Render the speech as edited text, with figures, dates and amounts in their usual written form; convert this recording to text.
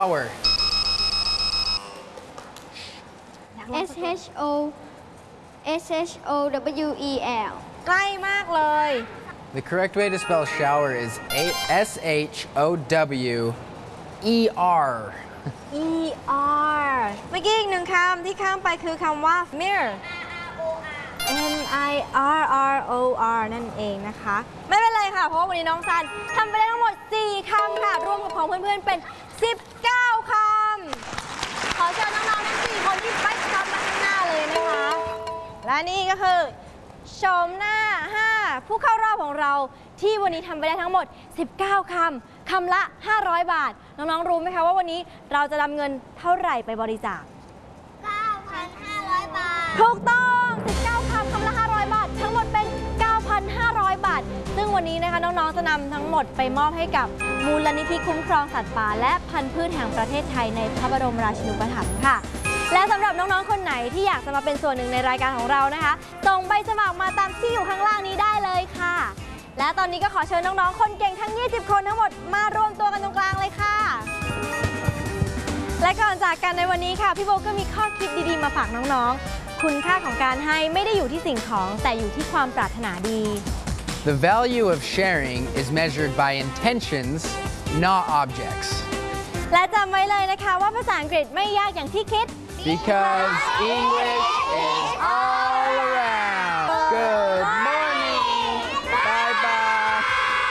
shower. SHOWEL ใกล้มากเลย The correct way to spell shower is SHOWER. ER เมื่อกี้อีกหนึ่งคำที่ข้ามไปคือคำว่า mirror MIRROR นั่นเองนะคะ ไม่เป็นไรค่ะ เพราะว่าวันนี้น้องซันทำไปได้ทั้งหมด 4 คำค่ะ รวมกับของเพื่อนๆเป็น 19 คำ ขอเชิญน้องๆทั้ง 4 คนที่ไปคำมาข้างหน้าเลยนะคะ และนี่ก็คือชมหน้า 5 ผู้เข้ารอบของเราที่วันนี้ทำไปได้ทั้งหมด 19 คำ คำละ 500 บาท น้องๆรู้ไหมคะว่าวันนี้เราจะนำเงินเท่าไหร่ไปบริจาค 9,500 บาทถูกต้อง 19 คำ คำละ 500 บาท ทั้งหมดเป็น 9,500 บาท ซึ่งวันนี้นะคะน้องๆ จะนำทั้งหมดไปมอบให้กับมูลนิธิคุ้มครองสัตว์ป่าและพันธุ์พืชแห่งประเทศไทยในพระบรมราชินูปถัมภ์ค่ะ และสำหรับน้องๆ คนไหนที่อยากจะมาเป็นส่วนหนึ่งในรายการของเรานะคะ ส่งใบสมัครมาตามที่อยู่ข้างล่างนี้ได้เลยค่ะ และตอนนี้ก็ขอเชิญน้องๆ คนเก่งทั้ง 20 คนทั้งหมดมารวมตัวกันตรงกลางเลยค่ะ และก่อนจากกันในวันนี้ค่ะพี่โบก็มีข้อคิดดีๆมาฝากน้องๆ คุณค่าของการให้ไม่ได้อยู่ที่สิ่งของแต่อยู่ที่ความปรารถนาดี The value of sharing is measured by intentions, not objects. และจำไว้เลยนะคะว่าภาษาอังกฤษไม่ยากอย่างที่คิด Because English is